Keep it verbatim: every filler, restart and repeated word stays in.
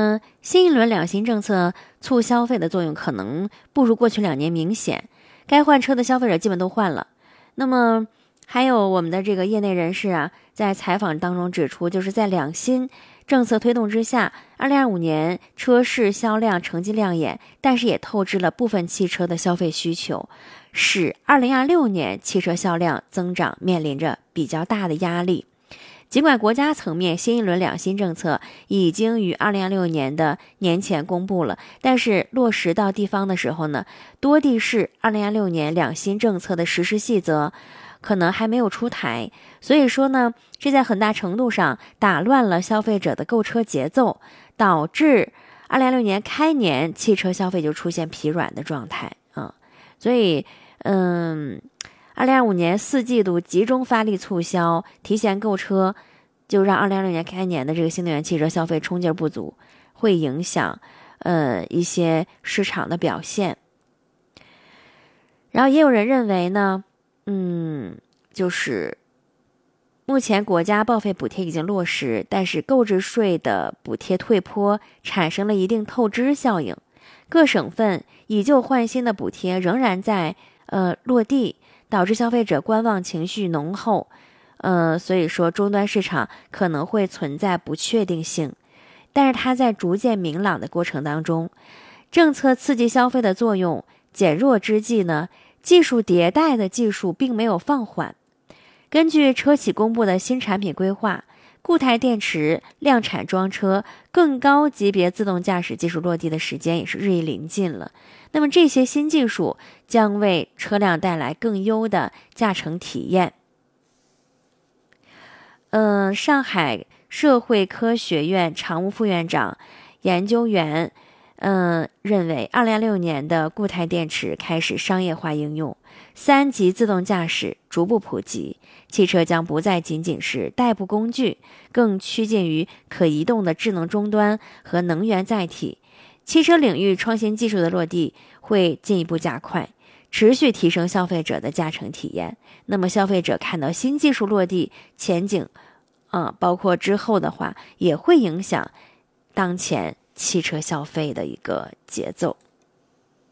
呢，新一轮两新政策促消费的作用可能不如过去两年明显，该换车的消费者基本都换了。那么还有我们的这个业内人士啊，在采访当中指出，就是在两新政策推动之下，二零二五年车市销量成绩亮眼，但是也透支了部分汽车的消费需求，使二零二六年汽车销量增长面临着比较大的压力。尽管国家层面新一轮两新政策已经于二零二六年的年前公布了，但是落实到地方的时候呢，多地市二零二六年两新政策的实施细则可能还没有出台，所以说呢，这在很大程度上打乱了消费者的购车节奏，导致二零二六年开年汽车消费就出现疲软的状态啊。所以，嗯。二零二五年四季度集中发力促销，提前购车，就让二零二六年开年的这个新能源汽车消费冲劲不足，会影响呃一些市场的表现。然后也有人认为呢，嗯，就是目前国家报废补贴已经落实，但是购置税的补贴退坡产生了一定透支效应，各省份以旧换新的补贴仍然在呃落地。导致消费者观望情绪浓厚，呃，所以说终端市场可能会存在不确定性，但是它在逐渐明朗的过程当中，政策刺激消费的作用减弱之际呢，技术迭代的技术并没有放缓。根据车企公布的新产品规划，固态电池量产装车更高级别自动驾驶技术落地的时间也是日益临近了。那么这些新技术将为车辆带来更优的驾乘体验。嗯、呃，上海社会科学院常务副院长、研究员，嗯、呃，认为，二零二六年的固态电池开始商业化应用，三级自动驾驶逐步普及，汽车将不再仅仅是代步工具，更趋近于可移动的智能终端和能源载体。汽车领域创新技术的落地会进一步加快，持续提升消费者的驾乘体验。那么消费者看到新技术落地前景，啊，包括之后的话，也会影响当前汽车消费的一个节奏。